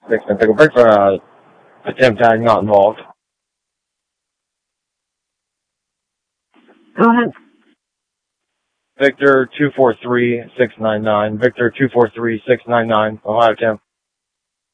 6-10, take a break for attempt tag not involved. Go ahead. Victor 243-699. Victor 243-699. Ohio 10.